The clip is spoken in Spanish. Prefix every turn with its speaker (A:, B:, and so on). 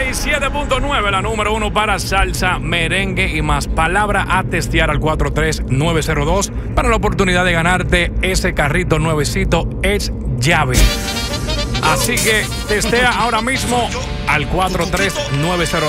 A: 97.9, la número 1 para salsa, merengue y más. Palabra a testear al 43902 para la oportunidad de ganarte ese carrito nuevecito Es Llave. Así que testea ahora mismo al 43902.